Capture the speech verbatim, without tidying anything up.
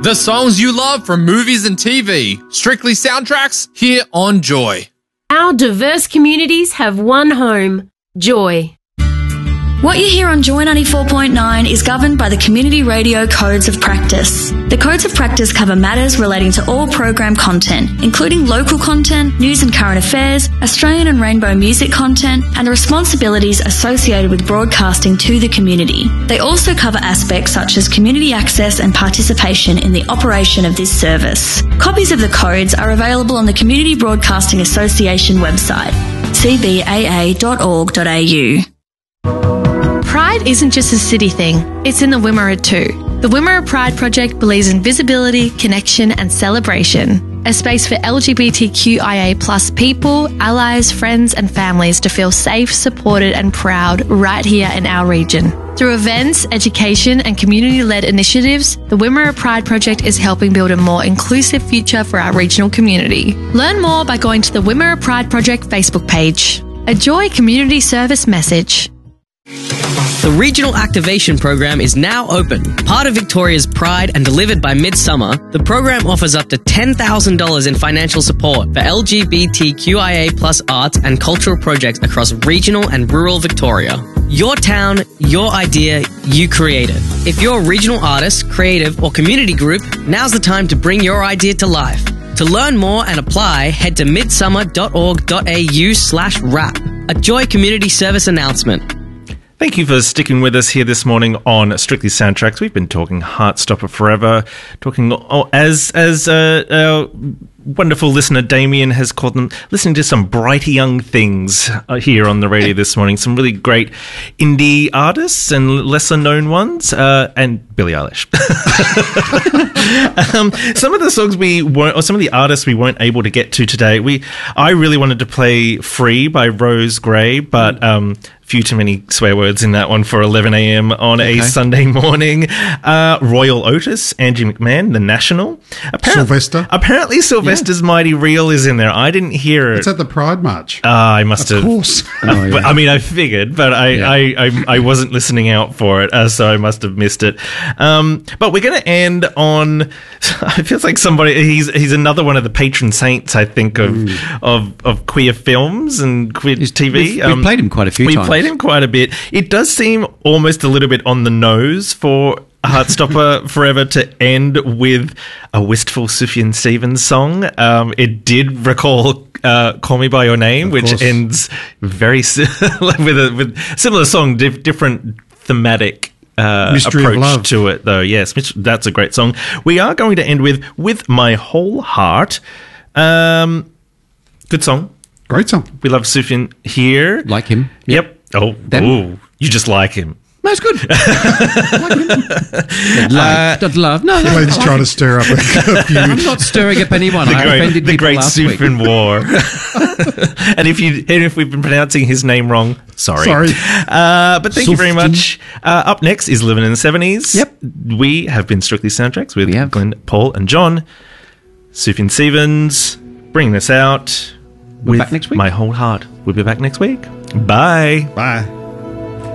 The songs you love from movies and T V. Strictly Soundtracks here on Joy. Our diverse communities have one home, Joy. What you hear on Joy ninety-four point nine is governed by the Community Radio Codes of Practice. The Codes of Practice cover matters relating to all program content, including local content, news and current affairs, Australian and rainbow music content, and the responsibilities associated with broadcasting to the community. They also cover aspects such as community access and participation in the operation of this service. Copies of the codes are available on the Community Broadcasting Association website, c b a a dot org dot a u. Pride isn't just a city thing, it's in the Wimmera too. The Wimmera Pride Project believes in visibility, connection and celebration. A space for L G B T Q I A plus people, allies, friends and families to feel safe, supported and proud right here in our region. Through events, education and community-led initiatives, the Wimmera Pride Project is helping build a more inclusive future for our regional community. Learn more by going to the Wimmera Pride Project Facebook page. A Joy Community Service message. The Regional Activation Program is now open. Part of Victoria's pride and delivered by Midsummer, the program offers up to ten thousand dollars in financial support for L G B T Q I A plus arts and cultural projects across regional and rural Victoria. Your town, your idea, you create it. If you're a regional artist, creative or community group, now's the time to bring your idea to life. To learn more and apply, head to midsummer dot org dot a u slash wrap. A Joy Community Service announcement. Thank you for sticking with us here this morning on Strictly Soundtracks. We've been talking Heartstopper forever, talking oh, as as uh, our wonderful listener Damien has called them, listening to some bright young things uh, here on the radio this morning. Some really great indie artists and lesser known ones, uh, and Billie Eilish. um, some of the songs we weren't, or some of the artists we weren't able to get to today. We, I really wanted to play "Free" by Rose Gray, but um, few too many swear words in that one for eleven a.m. on okay. a Sunday morning. Uh, Royal Otis, Angie McMahon, The National. Appar- Sylvester. Apparently Sylvester's yeah. Mighty Real is in there. I didn't hear it. It's at the Pride March. Ah, uh, I must of have. Of course. Oh, yeah. I mean, I figured, but I, yeah. I, I, I wasn't listening out for it, uh, so I must have missed it. Um, but we're going to end on, it feels like somebody, he's he's another one of the patron saints, I think, of mm. of, of queer films and queer T V. We've, we've um, played him quite a few we times. We played him quite a bit. It does seem almost a little bit on the nose for Heartstopper Forever to end with a wistful Sufjan Stevens song. Um, it did recall uh, Call Me By Your Name, of which course. ends very si- with a with similar song, dif- different thematic uh, approach to it, though. Yes, that's a great song. We are going to end with With My Whole Heart. Um, good song. Great song. We love Sufjan here. Like him. Yep. yep. Oh, ooh, you just like him. No, it's good. like him. Don't like, don't love. No, no. He's trying to stir up a feud. I'm not stirring up anyone. The I great, offended the people great last Sufjan week. War. and if you, and if we've been pronouncing his name wrong, sorry. Sorry. Uh, but thank Sufjan. you very much. Uh, up next is Living in the seventies. Yep. We have been Strictly Soundtracks with Glenn, Paul, and John. Sufjan Stevens bringing us out. We're with back next week. My Whole Heart. We'll be back next week. Bye. Bye.